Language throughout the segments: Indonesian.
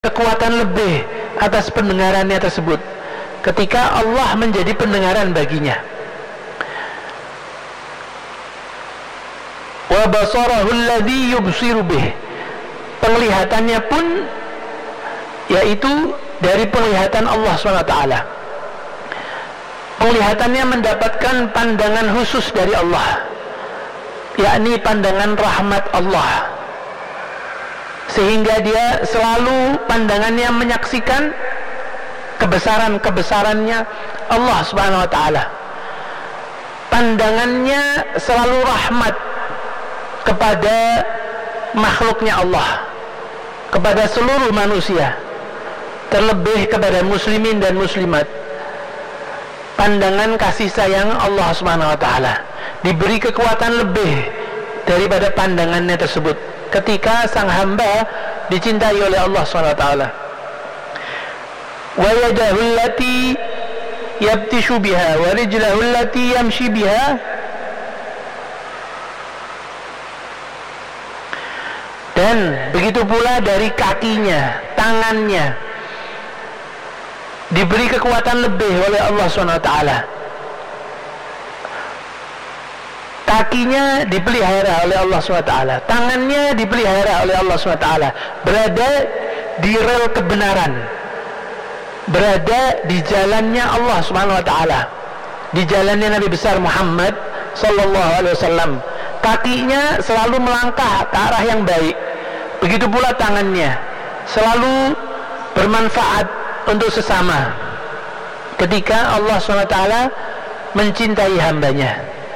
kekuatan lebih atas pendengarannya tersebut ketika Allah menjadi pendengaran baginya. Wa basarahu alladhi yubsiru bih, penglihatannya pun yaitu dari penglihatan Allah SWT. Penglihatannya mendapatkan pandangan khusus dari Allah, yakni pandangan rahmat Allah, sehingga dia selalu pandangannya menyaksikan kebesaran-kebesarannya Allah Subhanahu wa ta'ala. Pandangannya selalu rahmat kepada makhluknya Allah, kepada seluruh manusia, terlebih kepada muslimin dan muslimat. Pandangan kasih sayang Allah Subhanahu wa ta'ala diberi kekuatan lebih daripada pandangannya tersebut ketika sang hamba dicintai oleh Allah Subhanahu wa ta'ala. Wa yadahu allati yabtishu biha wa rijlahu allati yamshi biha, dan begitu pula dari kakinya, tangannya diberi kekuatan lebih oleh Allah SWT. Kakinya dipelihara oleh Allah SWT, tangannya dipelihara oleh Allah SWT, berada di rel kebenaran, berada di jalannya Allah SWT, di jalannya Nabi besar Muhammad sallallahu alaihi wasallam. Kakinya selalu melangkah ke arah yang baik, begitu pula tangannya selalu bermanfaat untuk sesama ketika Allah SWT mencintai hambanya.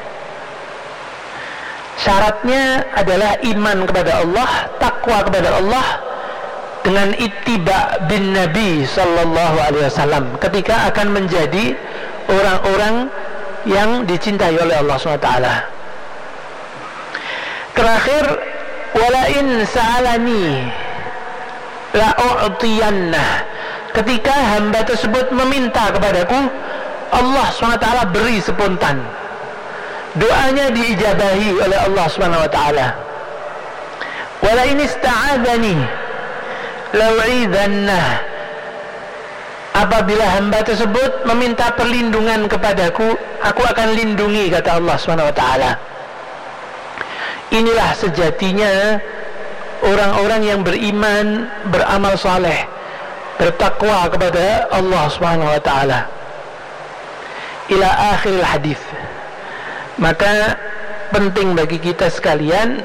Syaratnya adalah iman kepada Allah, takwa kepada Allah, dengan ittiba bin Nabi sallallahu alaihi wasallam ketika akan menjadi orang-orang yang dicintai oleh Allah SWT. Terakhir, walain sa'alani la'u'tiyannah, ketika hamba tersebut meminta kepadaku, Allah SWT beri spontan, doanya diijabahi oleh Allah SWT. Wala in ista'adzani la'u'idhannah, apabila hamba tersebut meminta perlindungan kepadaku, aku akan lindungi, kata Allah SWT. Inilah sejatinya orang-orang yang beriman, beramal saleh, bertakwa kepada Allah Subhanahu wa ta'ala. Ila akhir hadis. Maka penting bagi kita sekalian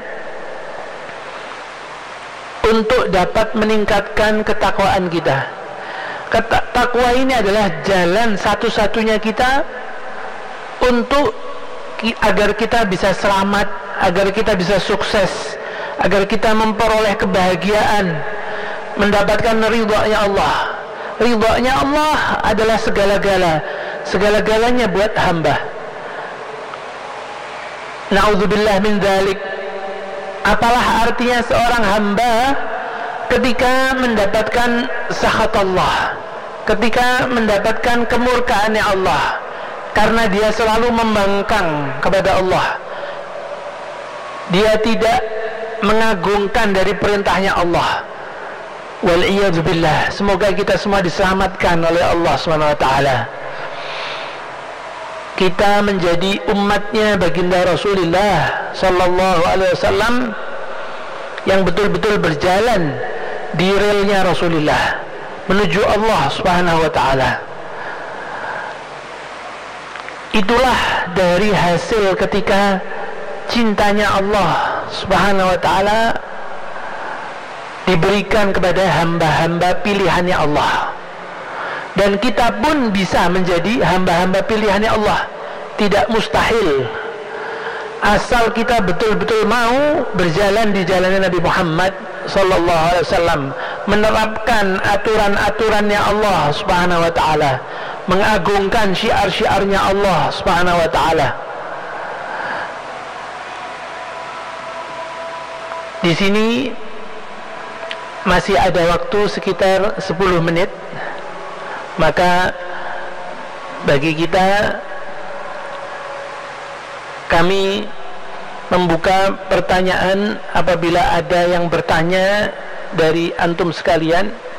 untuk dapat meningkatkan ketakwaan kita. Takwa ini adalah jalan satu-satunya kita untuk agar kita bisa selamat, agar kita bisa sukses, agar kita memperoleh kebahagiaan, mendapatkan ridhanya Allah. Ridhanya Allah adalah segala-galanya buat hamba. Na'udzubillah min dzalik. Apalah artinya seorang hamba ketika mendapatkan sakhat Allah, ketika mendapatkan kemurkaannya Allah, karena dia selalu membangkang kepada Allah, dia tidak mengagungkan dari perintahnya Allah. Wal'iyadzubillah. Semoga kita semua diselamatkan oleh Allah SWT. Kita menjadi umatnya baginda Rasulullah sallallahu alaihi wasallam yang betul-betul berjalan di relnya Rasulullah menuju Allah Subhanahu wa ta'ala. Itulah dari hasil ketika cintanya Allah Subhanahu wa ta'ala diberikan kepada hamba-hamba pilihannya Allah. Dan kita pun bisa menjadi hamba-hamba pilihannya Allah. Tidak mustahil, asal kita betul-betul mau berjalan di jalannya Nabi Muhammad sallallahu alaihi wasallam, menerapkan aturan-aturannya Allah Subhanahu wa ta'ala, mengagungkan syiar-syiarnya Allah Subhanahu wa ta'ala. Di sini masih ada waktu sekitar 10 menit. Maka bagi kita, kami membuka pertanyaan apabila ada yang bertanya dari antum sekalian.